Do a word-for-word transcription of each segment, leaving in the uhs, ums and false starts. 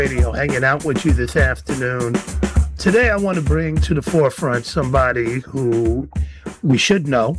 Radio, hanging out with you this afternoon. Today, I want to bring to the forefront somebody who we should know,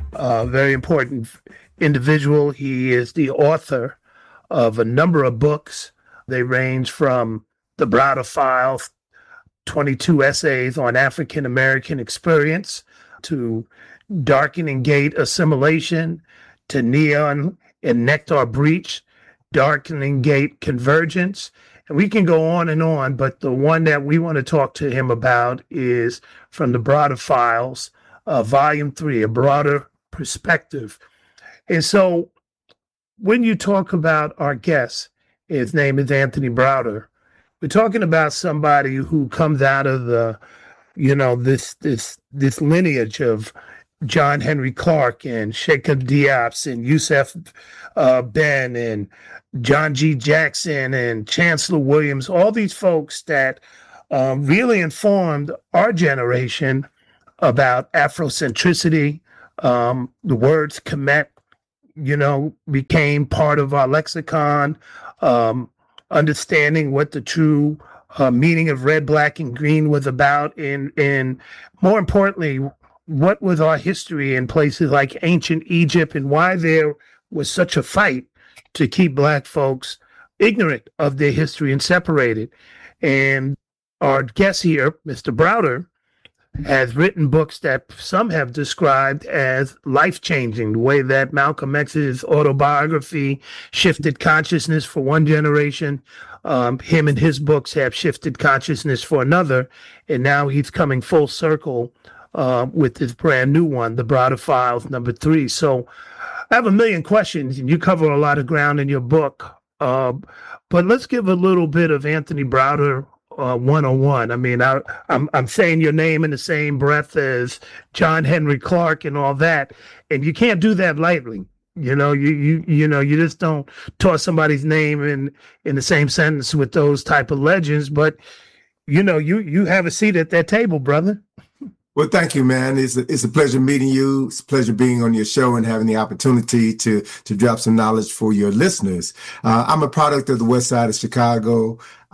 a very important individual. He is the author of a number of books. They range from The Browder Files, twenty-two essays on African American experience, to Darkening Gate Assimilation, to Neon and Nectar Breach, Darkening Gate Convergence. And we can go on and on, but the one that we want to talk to him about is from the Browder Files, uh, Volume three, A Broader Perspective. And so when you talk about our guest, his name is Anthony Browder, we're talking about somebody who comes out of the, you know, this this this lineage of John Henry Clark and Jacob Diop and Yusuf uh, Ben and John G. Jackson and Chancellor Williams, all these folks that um, really informed our generation about Afrocentricity. Um, the words Kemet, you know, became part of our lexicon, um, understanding what the true uh, meaning of red, black, and green was about, and, and more importantly, what was our history in places like ancient Egypt and why there was such a fight to keep Black folks ignorant of their history and separated. And our guest here, Mister Browder, has written books that some have described as life-changing, the way that Malcolm X's autobiography shifted consciousness for one generation. Um, him and his books have shifted consciousness for another, and now he's coming full circle uh, with this brand new one, The Browder Files, number three. So I have a million questions, and you cover a lot of ground in your book. Uh, but let's give a little bit of Anthony Browder uh, one oh one. I mean, I, I'm I'm saying your name in the same breath as John Henry Clark and all that, and you can't do that lightly. You know, you you you know, you just don't toss somebody's name in in the same sentence with those type of legends. But you know, you you have a seat at that table, brother. Well, thank you, man. It's a, it's a pleasure meeting you. It's a pleasure being on your show and having the opportunity to to drop some knowledge for your listeners. Uh, I'm a product of the West Side of Chicago.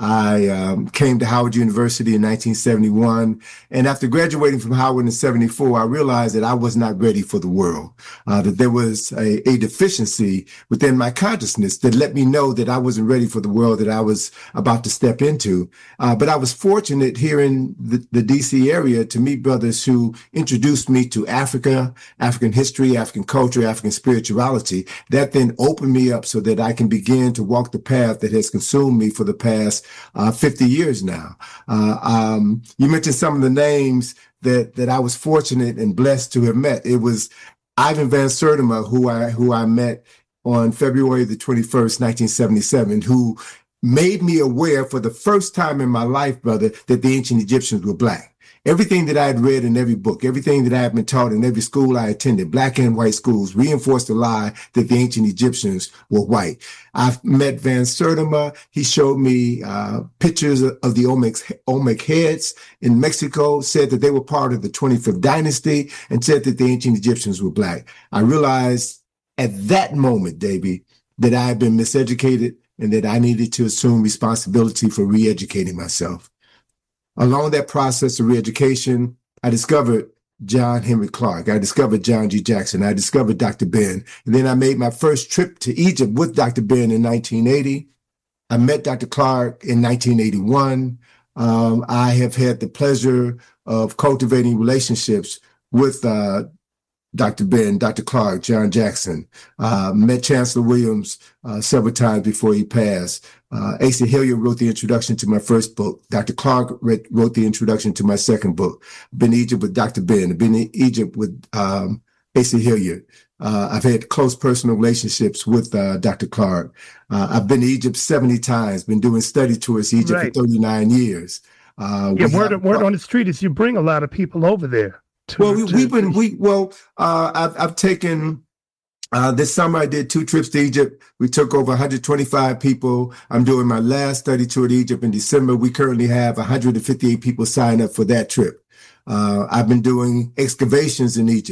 I um, came to Howard University in nineteen seventy-one. And after graduating from Howard in seventy-four, I realized that I was not ready for the world, uh, that there was a, a deficiency within my consciousness that let me know that I wasn't ready for the world that I was about to step into. Uh, but I was fortunate here in the, the D C area to meet brothers who introduced me to Africa, African history, African culture, African spirituality. That then opened me up so that I can begin to walk the path that has consumed me for the past Uh, fifty years now. Uh, um, you mentioned some of the names that that I was fortunate and blessed to have met. It was Ivan Van Sertima, who I who I met on February the twenty-first, nineteen seventy-seven, who made me aware for the first time in my life, brother, that the ancient Egyptians were Black. Everything that I had read in every book, everything that I had been taught in every school I attended, Black and white schools, reinforced the lie that the ancient Egyptians were white. I've met Van Sertima. He showed me uh, pictures of the Olmec, Olmec heads in Mexico, said that they were part of the twenty-fifth dynasty, and said that the ancient Egyptians were Black. I realized at that moment, Davey, that I had been miseducated and that I needed to assume responsibility for re-educating myself. Along that process of re-education, I discovered John Henry Clark. I discovered John G. Jackson. I discovered Doctor Ben. And then I made my first trip to Egypt with Doctor Ben in nineteen eighty. I met Doctor Clark in nineteen eighty-one. Um, I have had the pleasure of cultivating relationships with uh, Doctor Ben, Doctor Clark, John Jackson. Uh, met Chancellor Williams uh, several times before he passed. Uh, Asa Hilliard wrote the introduction to my first book. Doctor Clark read, wrote the introduction to my second book. Been in Egypt with Doctor Ben. Been in Egypt with um, Asa Hilliard. Uh, I've had close personal relationships with uh, Doctor Clark. Uh, I've been to Egypt seventy times. Been doing study tours to Egypt right. for thirty-nine years. Uh, yeah, word, have, word on the street is you bring a lot of people over there. To, well, we, to, we've been we well. Uh, I've I've taken. Uh, this summer, I did two trips to Egypt. We took over one hundred twenty-five people. I'm doing my last study tour to Egypt in December. We currently have one hundred fifty-eight people sign up for that trip. Uh, I've been doing excavations in Egypt.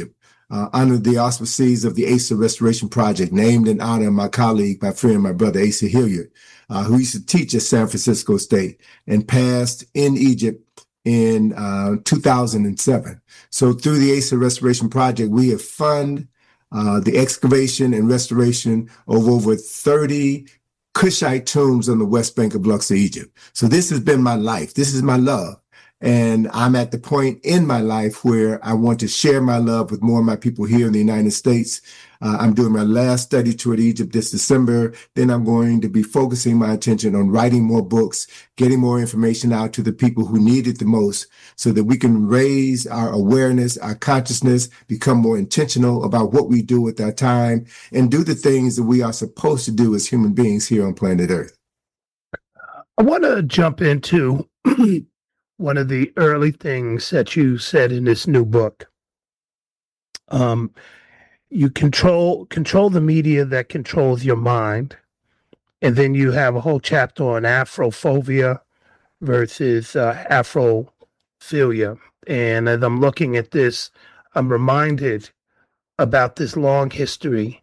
uh, under the auspices of the Asa Restoration Project, named in honor of my colleague, my friend, my brother, Asa Hilliard, uh, who used to teach at San Francisco State and passed in Egypt in uh, two thousand seven. So through the Asa Restoration Project, we have funded uh, the excavation and restoration of over thirty Kushite tombs on the West Bank of Luxor, Egypt. So this has been my life. This is my love. And I'm at the point in my life where I want to share my love with more of my people here in the United States. Uh, I'm doing my last study tour to Egypt this December. Then I'm going to be focusing my attention on writing more books, getting more information out to the people who need it the most so that we can raise our awareness, our consciousness, become more intentional about what we do with our time, and do the things that we are supposed to do as human beings here on planet Earth. I want to jump into one of the early things that you said in this new book. Um, you control control the media that controls your mind, and then you have a whole chapter on Afrophobia versus uh, Afrophilia. And as I'm looking at this, I'm reminded about this long history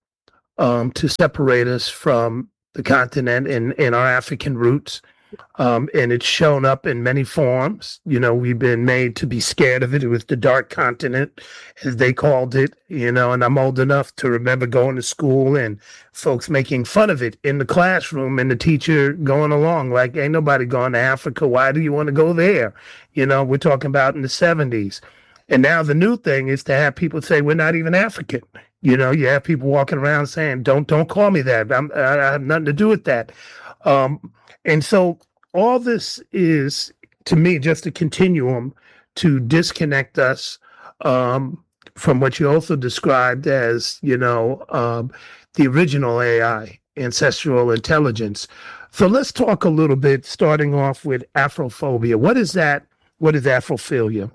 um, to separate us from the continent and, and our African roots. Um, and it's shown up in many forms. You know, we've been made to be scared of it. It was the dark continent, as they called it, you know, and I'm old enough to remember going to school and folks making fun of it in the classroom and the teacher going along like, ain't nobody going to Africa. Why do you want to go there? You know, we're talking about in the seventies. And now the new thing is to have people say, we're not even African. You know, you have people walking around saying, don't, don't call me that. I'm, I have nothing to do with that. Um, And so all this is, to me, just a continuum to disconnect us um, from what you also described as, you know, um, the original A I, ancestral intelligence. So let's talk a little bit, starting off with Afrophobia. What is that? What is Afrophilia?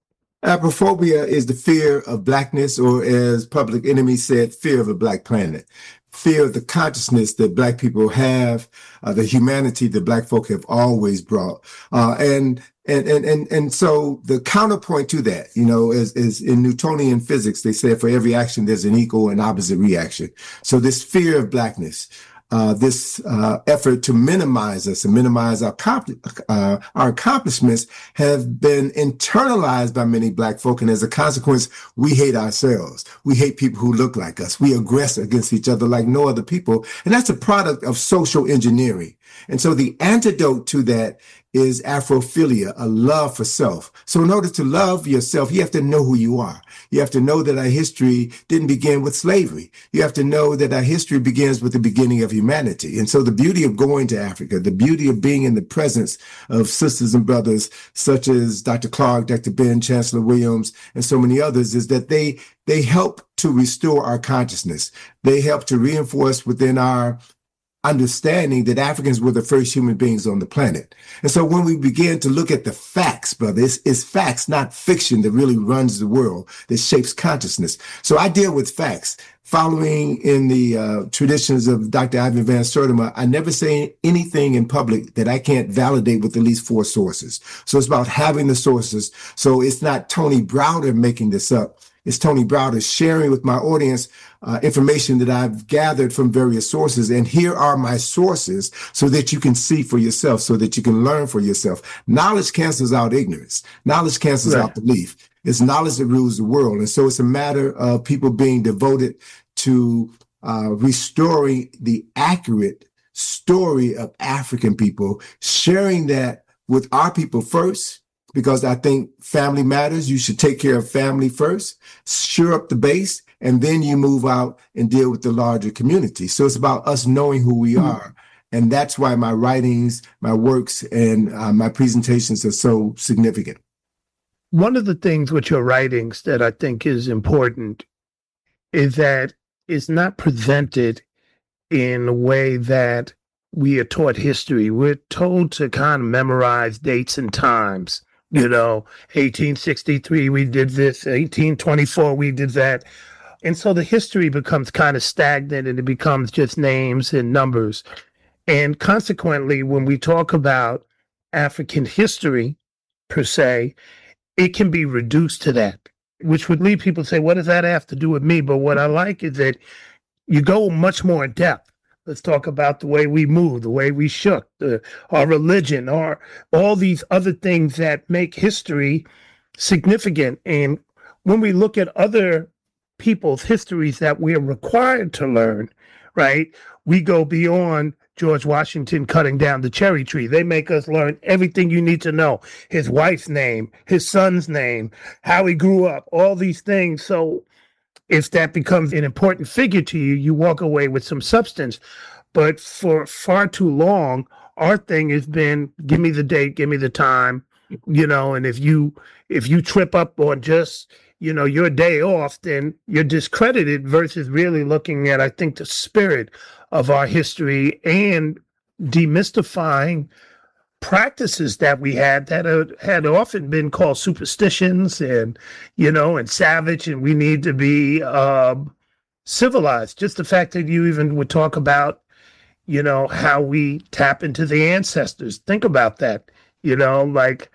Afrophobia is the fear of blackness, or as Public Enemy said, fear of a black planet. Fear of the consciousness that Black people have, uh, the humanity that Black folk have always brought. Uh, and, and, and, and, and so the counterpoint to that, you know, is, is in Newtonian physics, they say for every action, there's an equal and opposite reaction. So this fear of Blackness, Uh, this uh, effort to minimize us and minimize our, uh, our accomplishments have been internalized by many Black folk. And as a consequence, we hate ourselves. We hate people who look like us. We aggress against each other like no other people. And that's a product of social engineering. And so the antidote to that is Afrophilia, a love for self. So in order to love yourself, you have to know who you are. You have to know that our history didn't begin with slavery. You have to know that our history begins with the beginning of humanity. And so the beauty of going to Africa, the beauty of being in the presence of sisters and brothers such as Doctor Clark, Doctor Ben, Chancellor Williams, and so many others, is that they they help to restore our consciousness. They help to reinforce within our understanding that Africans were the first human beings on the planet. And so when we begin to look at the facts, brother, it's, it's facts, not fiction, that really runs the world, that shapes consciousness. So I deal with facts. Following in the uh, traditions of Doctor Ivan Van Sertima, I never say anything in public that I can't validate with at least four sources. So it's about having the sources. So it's not Tony Browder making this up. It's Tony Browder sharing with my audience uh, information that I've gathered from various sources. And here are my sources so that you can see for yourself, so that you can learn for yourself. Knowledge cancels out ignorance. Knowledge cancels right. out belief. It's knowledge that rules the world. And so it's a matter of people being devoted to uh, restoring the accurate story of African people, sharing that with our people first, because I think family matters. You should take care of family first, shore up the base, and then you move out and deal with the larger community. So it's about us knowing who we are. And that's why my writings, my works, and uh, my presentations are so significant. One of the things with your writings that I think is important is that it's not presented in a way that we are taught history. We're told to kind of memorize dates and times. You know, eighteen sixty-three, we did this, eighteen twenty-four, we did that. And so the history becomes kind of stagnant and it becomes just names and numbers. And consequently, when we talk about African history, per se, it can be reduced to that. which would lead people to say, what does that have to do with me? But what I like is that you go much more in depth. Let's talk about the way we move, the way we shook, the, our religion, our all these other things that make history significant. And when we look at other people's histories that we're required to learn, right, we go beyond George Washington cutting down the cherry tree. They make us learn everything you need to know. His wife's name, his son's name, how he grew up, all these things. So if that becomes an important figure to you, you walk away with some substance. But for far too long, our thing has been, give me the date, give me the time, you know, and if you if you trip up on just, you know, your day off, then you're discredited versus really looking at, I think, the spirit of our history and demystifying practices that we had that had, had often been called superstitions and, you know, and savage, and we need to be um, civilized. Just the fact that you even would talk about, you know, how we tap into the ancestors. Think about that, you know, like,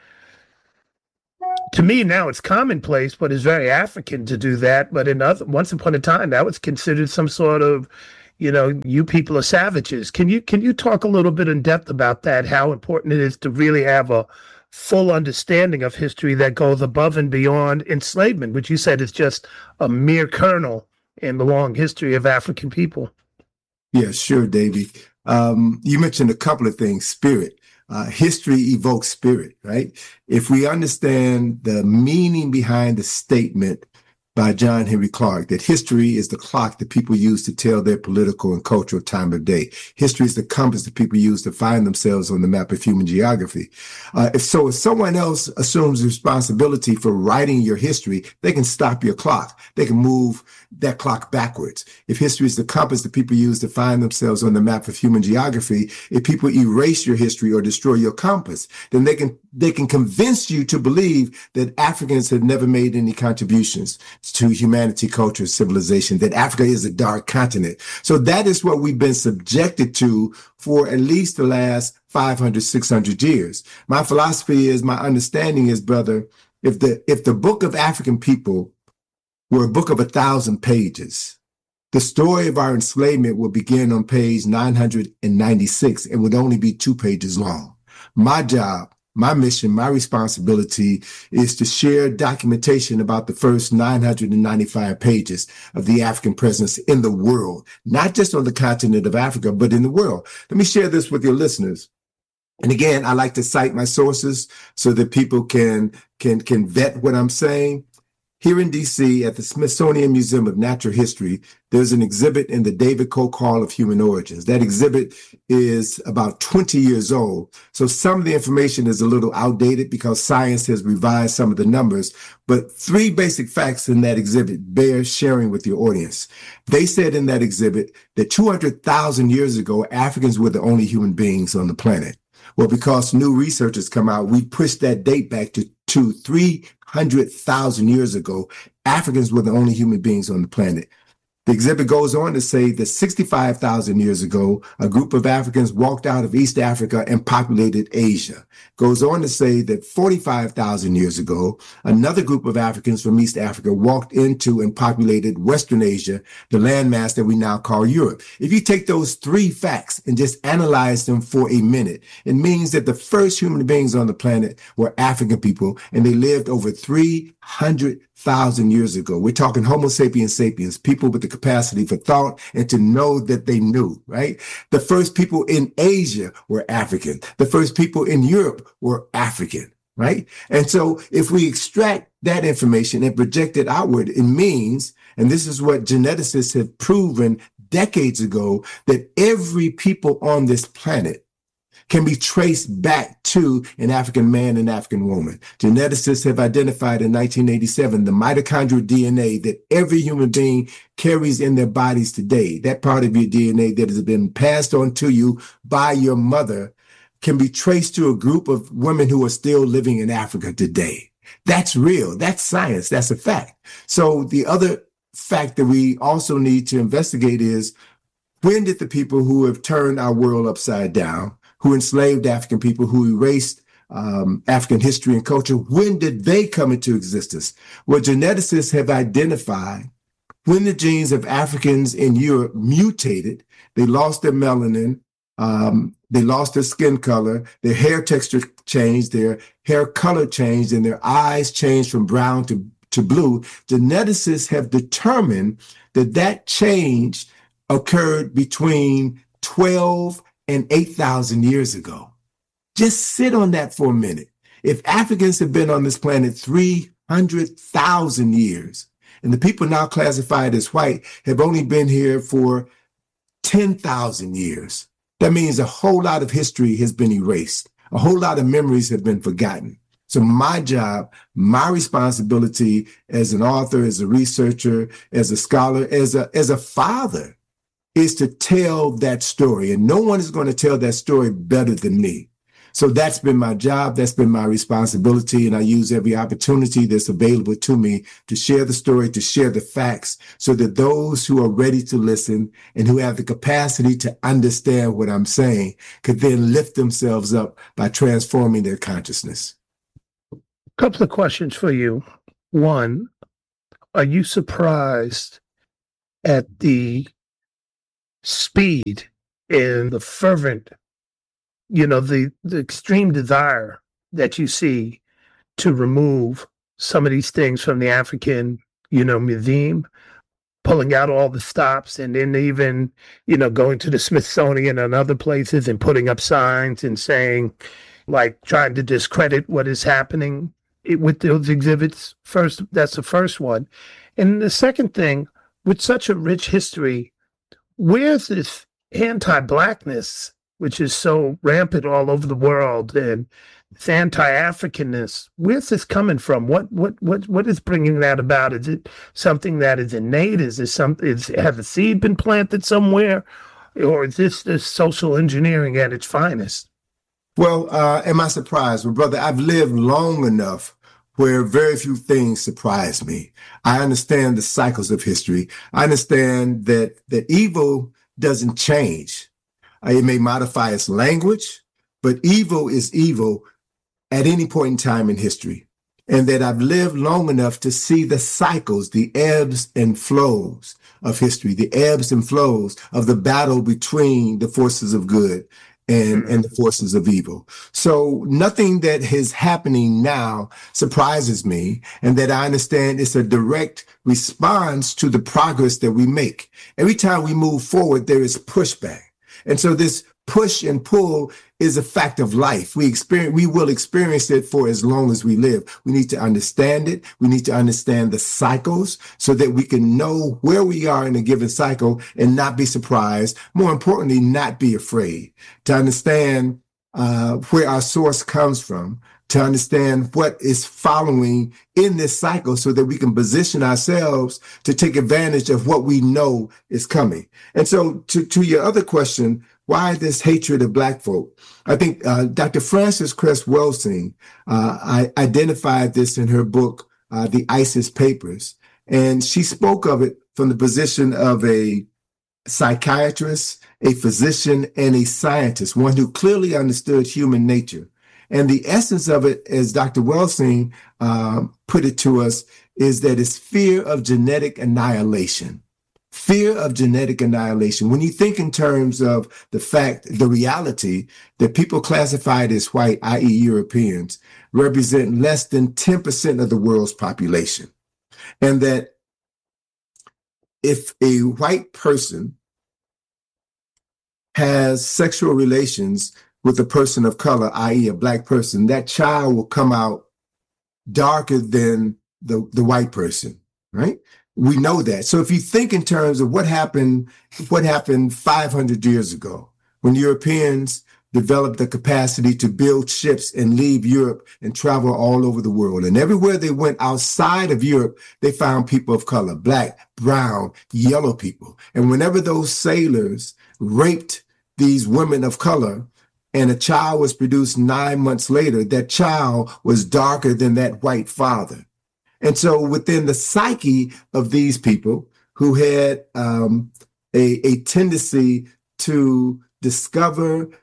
to me now it's commonplace, but it's very African to do that. But in other, once upon a time, that was considered some sort of, you know, you people are savages. Can you can you talk a little bit in depth about that? How important it is to really have a full understanding of history that goes above and beyond enslavement, which you said is just a mere kernel in the long history of African people. Yeah, sure, Davey. Um, you mentioned a couple of things. Spirit. Uh, history evokes spirit, right? If we understand the meaning behind the statement by John Henry Clark, that history is the clock that people use to tell their political and cultural time of day. History is the compass that people use to find themselves on the map of human geography. Uh, if so, if someone else assumes responsibility for writing your history, they can stop your clock. They can move that clock backwards. If history is the compass that people use to find themselves on the map of human geography, if people erase your history or destroy your compass, then they can they can convince you to believe that Africans have never made any contributions to humanity, culture, civilization, that Africa is a dark continent. So that is what we've been subjected to for at least the last five hundred, six hundred years. My philosophy is, my understanding is, brother, if the if the book of African people were a book of a thousand pages, the story of our enslavement will begin on page nine hundred ninety-six and would only be two pages long. My job, my mission, my responsibility is to share documentation about the first nine hundred ninety-five pages of the African presence in the world, not just on the continent of Africa, but in the world. Let me share this with your listeners. And again, I like to cite my sources so that people can, can, can vet what I'm saying. Here in D C at the Smithsonian Museum of Natural History, there's an exhibit in the David Koch Hall of Human Origins. That exhibit is about twenty years old. So some of the information is a little outdated because science has revised some of the numbers. But three basic facts in that exhibit bear sharing with your audience. They said in that exhibit that two hundred thousand years ago, Africans were the only human beings on the planet. Well, because new research has come out, we pushed that date back to, to three hundred thousand years ago. Africans were the only human beings on the planet. The exhibit goes on to say that sixty-five thousand years ago, a group of Africans walked out of East Africa and populated Asia. Goes on to say that forty-five thousand years ago, another group of Africans from East Africa walked into and populated Western Asia, the landmass that we now call Europe. If you take those three facts and just analyze them for a minute, it means that the first human beings on the planet were African people, and they lived over three hundred thousand years ago. We're talking Homo sapiens sapiens, people with the capacity for thought and to know that they knew, right? The first people in Asia were African. The first people in Europe were African, right? And so if we extract that information and project it outward, it means, and this is what geneticists have proven decades ago, that every people on this planet can be traced back to an African man and African woman. Geneticists have identified in nineteen eighty-seven the mitochondrial D N A that every human being carries in their bodies today. That part of your D N A that has been passed on to you by your mother can be traced to a group of women who are still living in Africa today. That's real. That's science. That's a fact. So the other fact that we also need to investigate is, when did the people who have turned our world upside down, who enslaved African people, who erased um, African history and culture. When did they come into existence? Well, geneticists have identified when the genes of Africans in Europe mutated, they lost their melanin, um, they lost their skin color, their hair texture changed, their hair color changed, and their eyes changed from brown to, to blue. Geneticists have determined that that change occurred between twelve and eight thousand years ago. Just sit on that for a minute. If Africans have been on this planet three hundred thousand years, and the people now classified as white have only been here for ten thousand years, that means a whole lot of history has been erased. A whole lot of memories have been forgotten. So my job, my responsibility as an author, as a researcher, as a scholar, as a, as a father, is to tell that story. And no one is going to tell that story better than me. So that's been my job. That's been my responsibility. And I use every opportunity that's available to me to share the story, to share the facts, so that those who are ready to listen and who have the capacity to understand what I'm saying could then lift themselves up by transforming their consciousness. A couple of questions for you. One, are you surprised at the speed and the fervent, you know, the, the extreme desire that you see to remove some of these things from the African, you know, museum, pulling out all the stops, and then even, you know, going to the Smithsonian and other places and putting up signs and saying, like, trying to discredit what is happening with those exhibits? First, that's the first one. And the second thing, with such a rich history, where's this anti-Blackness, which is so rampant all over the world, and this anti-Africanness? Where's this coming from? What what what what is bringing that about? Is it something that is innate? Is this something? Is has a seed been planted somewhere, or is this this social engineering at its finest? Well, uh, am I surprised? Well, brother, I've lived long enough where very few things surprise me. I understand the cycles of history. I understand that that evil doesn't change. Uh, it may modify its language, but evil is evil at any point in time in history. And that I've lived long enough to see the cycles, the ebbs and flows of history, the ebbs and flows of the battle between the forces of good and, and the forces of evil. So nothing that is happening now surprises me, and that I understand it's a direct response to the progress that we make. Every time we move forward, there is pushback. And so this push and pull is a fact of life. We experience, we will experience it for as long as we live. We need to understand it. We need to understand the cycles so that we can know where we are in a given cycle and not be surprised. More importantly, not be afraid. To understand uh, where our source comes from, to understand what is following in this cycle so that we can position ourselves to take advantage of what we know is coming. And so to, to your other question, why this hatred of Black folk? I think uh, Doctor Frances Cress Welsing uh, I identified this in her book, uh, The ISIS Papers, and she spoke of it from the position of a psychiatrist, a physician, and a scientist, one who clearly understood human nature. And the essence of it, as Doctor Welsing um, put it to us, is that it's fear of genetic annihilation. Fear of genetic annihilation. When you think in terms of the fact, the reality that people classified as white, that is. Europeans, represent less than ten percent of the world's population. And that if a white person has sexual relations with a person of color, that is a Black person, that child will come out darker than the, the white person, right? We know that. So if you think in terms of what happened, what happened five hundred years ago, when Europeans developed the capacity to build ships and leave Europe and travel all over the world. And everywhere they went outside of Europe, they found people of color, Black, brown, yellow people. And whenever those sailors raped these women of color, and a child was produced nine months later, that child was darker than that white father. And so within the psyche of these people who had um, a, a tendency to discover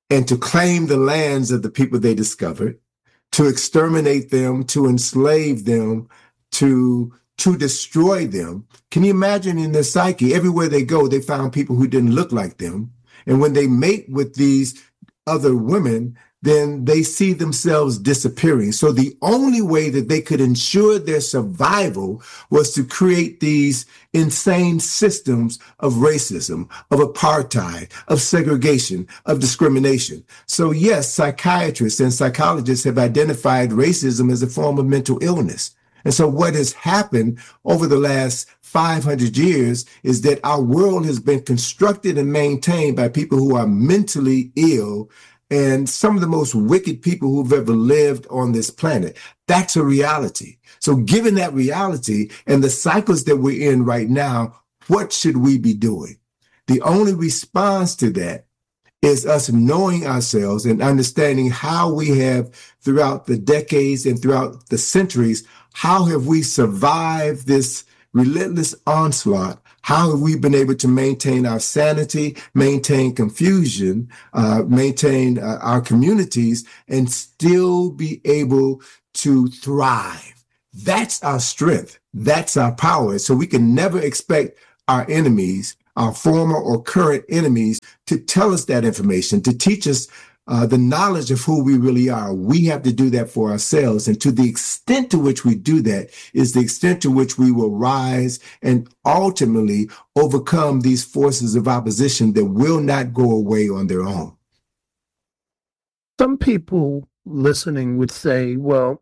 and to claim the lands of the people they discovered, to exterminate them, to enslave them, to to destroy them. Can you imagine in their psyche, everywhere they go, they found people who didn't look like them. And when they mate with these other women, then they see themselves disappearing. So the only way that they could ensure their survival was to create these insane systems of racism, of apartheid, of segregation, of discrimination. So yes, psychiatrists and psychologists have identified racism as a form of mental illness. And so what has happened over the last five hundred years is that our world has been constructed and maintained by people who are mentally ill and some of the most wicked people who've ever lived on this planet. That's a reality. So given that reality and the cycles that we're in right now, what should we be doing? The only response to that is us knowing ourselves and understanding how we have throughout the decades and throughout the centuries, how have we survived this relentless onslaught? How have we been able to maintain our sanity, maintain confusion, uh, maintain uh, our communities, and still be able to thrive? That's our strength. That's our power. So we can never expect our enemies, our former or current enemies, to tell us that information, to teach us uh, the knowledge of who we really are. We have to do that for ourselves. And to the extent to which we do that is the extent to which we will rise and ultimately overcome these forces of opposition that will not go away on their own. Some people listening would say, well,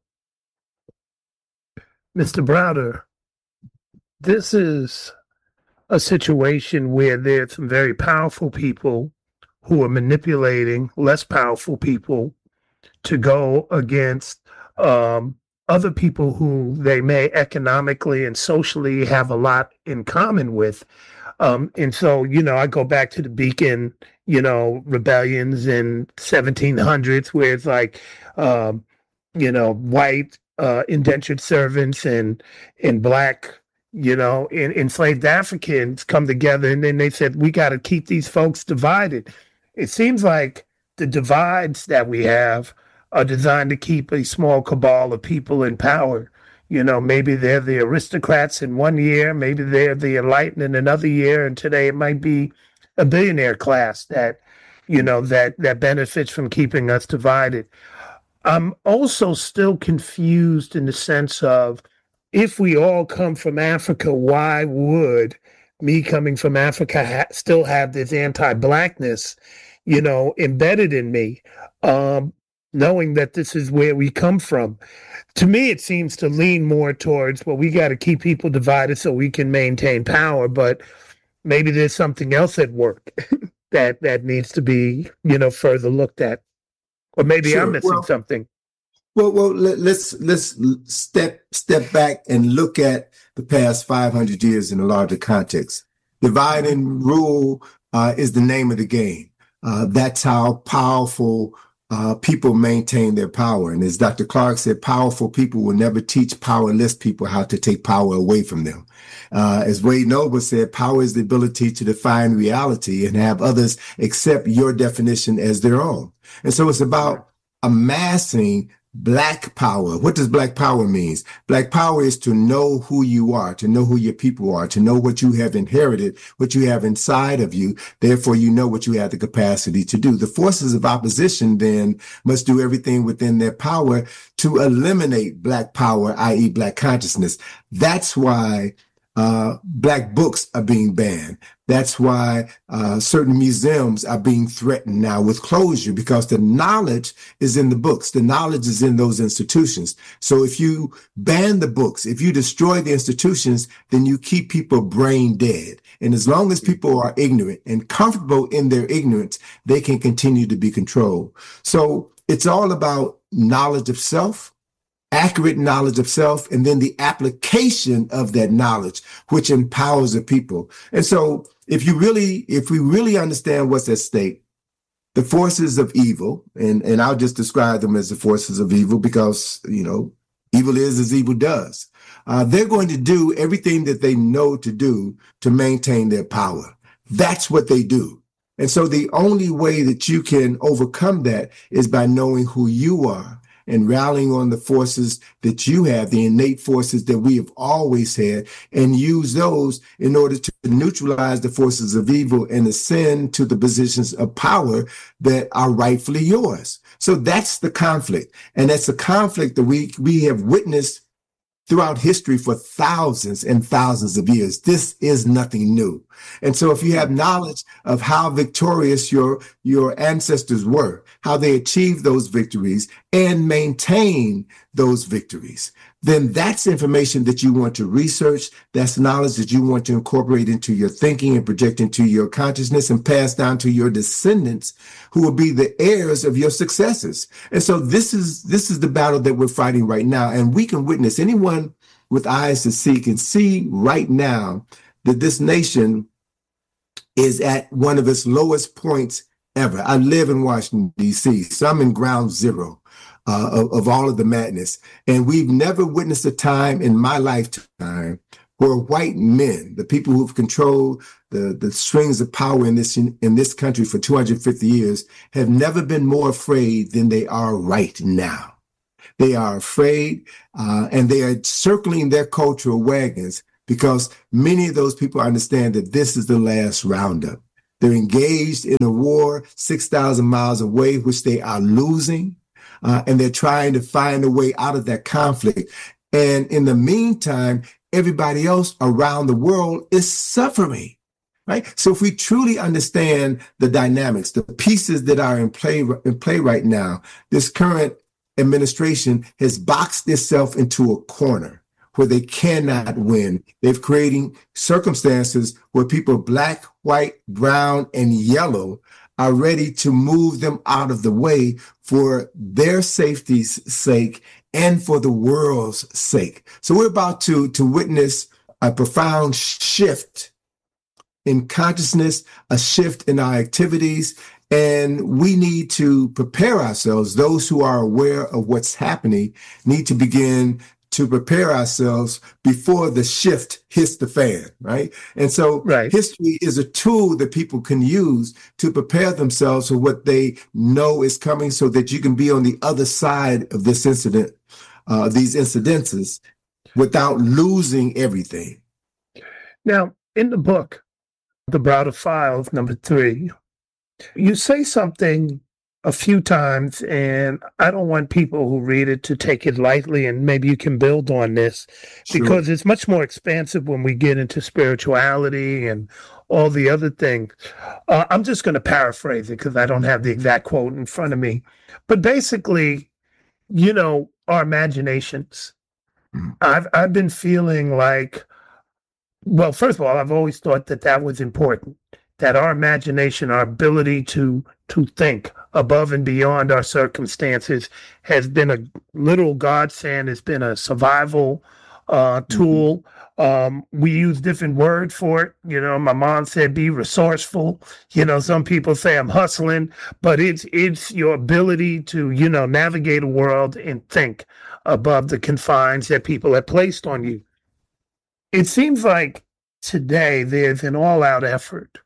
Mister Browder, this is a situation where there's some very powerful people who are manipulating less powerful people to go against um, other people who they may economically and socially have a lot in common with. Um, and so, you know, I go back to the Beacon, you know, rebellions in seventeen hundreds where it's like, um, you know, white uh, indentured servants and, and black, you know, in, enslaved Africans come together, and then they said, we got to keep these folks divided. It seems like the divides that we have are designed to keep a small cabal of people in power. You know, maybe they're the aristocrats in one year, maybe they're the enlightened in another year, and today it might be a billionaire class that, you know, that, that benefits from keeping us divided. I'm also still confused in the sense of, if we all come from Africa, why would me coming from Africa ha- still have this anti-blackness, you know, embedded in me, um, knowing that this is where we come from? To me, it seems to lean more towards, well, we got to keep people divided so we can maintain power, but maybe there's something else at work that that needs to be, you know, further looked at. Or maybe Sure. I'm missing Well, something. Well, well, let, let's let's step step back and look at the past five hundred years in a larger context. Divide and rule uh, is the name of the game. Uh, that's how powerful uh, people maintain their power. And as Doctor Clark said, powerful people will never teach powerless people how to take power away from them. Uh, as Wade Noble said, power is the ability to define reality and have others accept your definition as their own. And so it's about amassing Black power. What does Black power mean? Black power is to know who you are, to know who your people are, to know what you have inherited, what you have inside of you. Therefore, you know what you have the capacity to do. The forces of opposition then must do everything within their power to eliminate Black power, that is Black consciousness. That's why Uh, Black books are being banned. That's why uh, certain museums are being threatened now with closure, because the knowledge is in the books. The knowledge is in those institutions. So if you ban the books, if you destroy the institutions, then you keep people brain dead. And as long as people are ignorant and comfortable in their ignorance, they can continue to be controlled. So it's all about knowledge of self, accurate knowledge of self, and then the application of that knowledge, which empowers the people. And so if you really, if we really understand what's at stake, the forces of evil, and, and I'll just describe them as the forces of evil because, you know, evil is as evil does. Uh, they're going to do everything that they know to do to maintain their power. That's what they do. And so the only way that you can overcome that is by knowing who you are and rallying on the forces that you have, the innate forces that we have always had, and use those in order to neutralize the forces of evil and ascend to the positions of power that are rightfully yours. So that's the conflict. And that's a conflict that we, we have witnessed throughout history for thousands and thousands of years. This is nothing new. And so if you have knowledge of how victorious your, your ancestors were, how they achieved those victories and maintain those victories, then that's information that you want to research. That's knowledge that you want to incorporate into your thinking and project into your consciousness and pass down to your descendants, who will be the heirs of your successes. And so this is this is the battle that we're fighting right now. And we can witness, anyone with eyes to see can see right now that this nation is at one of its lowest points ever. I live in Washington, D C, so I'm in ground zero. Uh, of, of all of the madness. And we've never witnessed a time in my lifetime where white men, the people who've controlled the, the strings of power in this in, in this country for two hundred fifty years, have never been more afraid than they are right now. They are afraid, uh, and they are circling their cultural wagons because many of those people understand that this is the last roundup. They're engaged in a war six thousand miles away, which they are losing. Uh, and they're trying to find a way out of that conflict. And in the meantime, everybody else around the world is suffering, right? So if we truly understand the dynamics, the pieces that are in play, in play right now, this current administration has boxed itself into a corner where they cannot win. They've creating circumstances where people, black, white, brown, and yellow, are ready to move them out of the way for their safety's sake and for the world's sake. So we're about to, to witness a profound shift in consciousness, a shift in our activities, and we need to prepare ourselves. Those who are aware of what's happening need to begin to prepare ourselves before the shift hits the fan, right? And so right. History is a tool that people can use to prepare themselves for what they know is coming so that you can be on the other side of this incident, uh, these incidences, without losing everything. Now, in the book, The Browder Files, number three, you say something a few times, and I don't want people who read it to take it lightly, and maybe you can build on this, sure. Because it's much more expansive when we get into spirituality and all the other things. Uh, I'm just going to paraphrase it because I don't have the exact quote in front of me. But basically, you know, our imaginations. Mm-hmm. I've I've been feeling like, well, first of all, I've always thought that that was important, that our imagination, our ability to to think above and beyond our circumstances has been a literal godsend. It's been a survival uh, tool. Mm-hmm. Um, we use different words for it. You know, my mom said, be resourceful. You know, some people say I'm hustling, but it's, it's your ability to, you know, navigate a world and think above the confines that people have placed on you. It seems like today there's an all-out effort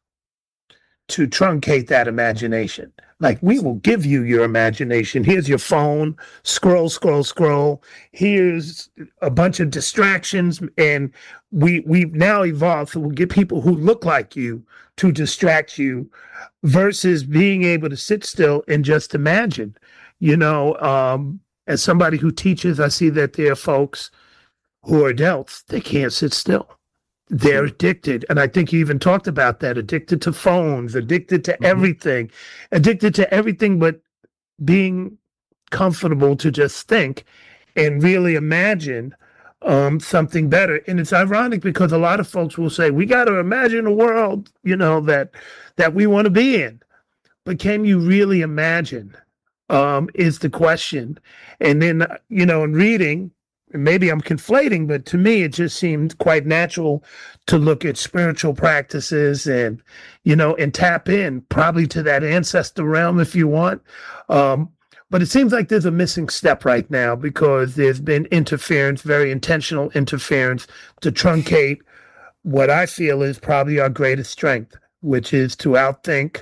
to truncate that imagination. Like, we will give you your imagination. Here's your phone, scroll, scroll, scroll. Here's a bunch of distractions. And we, we've now evolved, so we'll get people who look like you to distract you versus being able to sit still and just imagine. You know, um, as somebody who teaches, I see that there are folks who are adults, they can't sit still. They're addicted. And I think you even talked about that, addicted to phones, addicted to mm-hmm. everything, addicted to everything but being comfortable to just think and really imagine um, something better. And it's ironic because a lot of folks will say, we got to imagine a world, you know, that that we want to be in. But can you really imagine um, is the question. And then, you know, in reading, maybe I'm conflating, but to me, it just seemed quite natural to look at spiritual practices and, you know, and tap in probably to that ancestor realm if you want. Um, but it seems like there's a missing step right now because there's been interference, very intentional interference to truncate what I feel is probably our greatest strength, which is to outthink,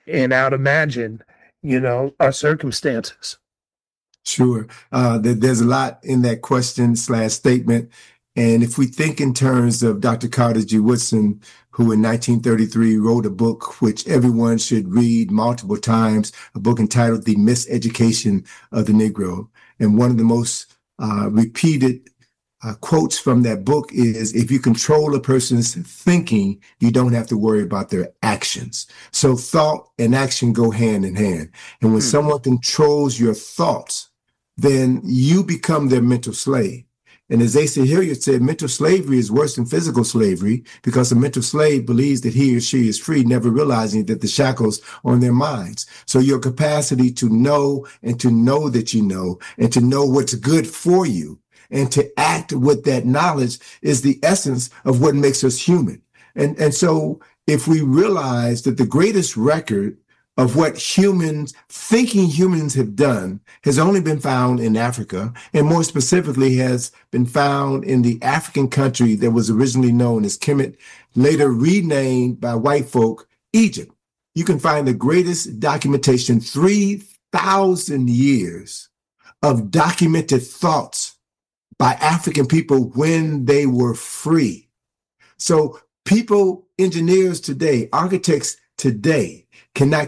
and out imagine, you know, our circumstances. Sure. Uh, there, there's a lot in that question slash statement. And if we think in terms of Doctor Carter G. Woodson, who in nineteen thirty-three wrote a book which everyone should read multiple times, a book entitled The Miseducation of the Negro. And one of the most uh, repeated uh, quotes from that book is, if you control a person's thinking, you don't have to worry about their actions. So thought and action go hand in hand. And when hmm. someone controls your thoughts, then you become their mental slave. And as Asa Hilliard said, mental slavery is worse than physical slavery, because a mental slave believes that he or she is free, never realizing that the shackles are on their minds. So your capacity to know and to know that you know and to know what's good for you and to act with that knowledge is the essence of what makes us human. And, and so if we realize that the greatest record of what humans, thinking humans have done has only been found in Africa, and more specifically has been found in the African country that was originally known as Kemet, later renamed by white folk, Egypt. You can find the greatest documentation, three thousand years of documented thoughts by African people when they were free. So people, engineers today, architects today cannot